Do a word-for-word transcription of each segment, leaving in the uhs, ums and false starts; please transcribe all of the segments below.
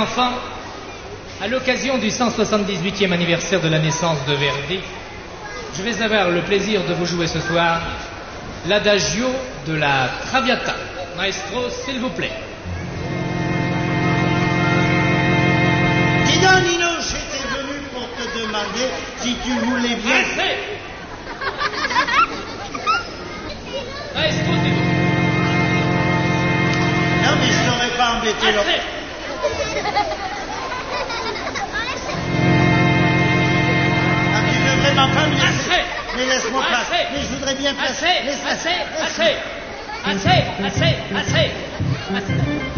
enfants, à l'occasion du cent soixante-dix-huitième anniversaire de la naissance de Verdi, je vais avoir le plaisir de vous jouer ce soir l'adagio de la Traviata. Maestro, s'il vous plaît. Dis donc, Nino, j'étais venu pour te demander si tu voulais bien... Assez. Maestro, s'il vous plaît. Non, mais je n'aurais pas embêté l'autre. Ah, tu veux vraiment pas me laisser... Assez. Mais laisse-moi Assez. passer. Mais je voudrais bien passer. Assez, Laisse- assez, laisse- assez, assez, assez, assez, assez.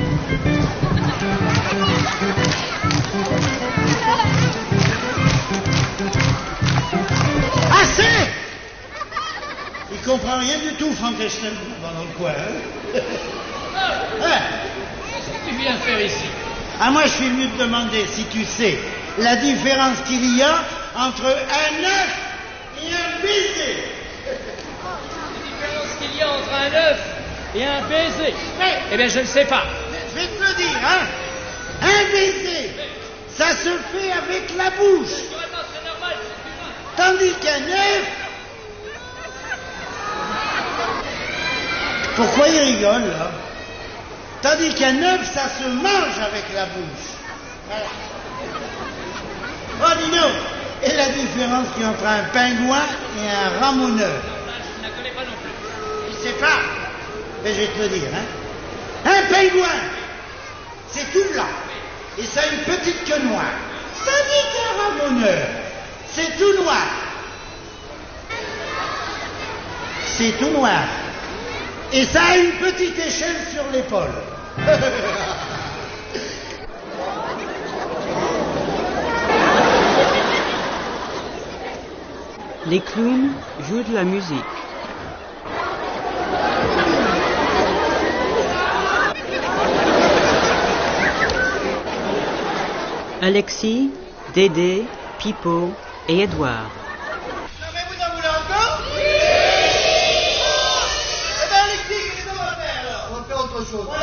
Assez. Il comprend rien du tout, Frankenstein, dans le coin. Hein. Hein. Qu'est-ce que tu viens faire ici? Ah, moi, je suis venu te demander si tu sais la différence qu'il y a entre un œuf et un baiser. La différence qu'il y a entre un œuf et un baiser? Mais, Eh bien, je ne sais pas. je vais te le dire, hein. Un baiser, ça se fait avec la bouche. C'est normal, c'est humain. Tandis qu'un œuf... Pourquoi il rigole, là? Tandis qu'un œuf, ça se mange avec la bouche. Voilà. Oh, Nino, et la différence qu'il y a entre un pingouin et un ramoneur? Je ne la connais pas non plus. Je sais pas. Mais je vais te le dire, hein. Un pingouin, c'est tout blanc. Et ça a une petite queue noire. Tandis qu'un ramoneur, c'est tout noir. C'est tout noir. Et ça a une petite échelle sur l'épaule. Les clowns jouent de la musique. Alexis, Dédé, Pipo et Édouard. Non mais vous en voulez encore? Oui. Eh ben Alexis, qu'est-ce qu'on va faire alors? On va faire autre chose.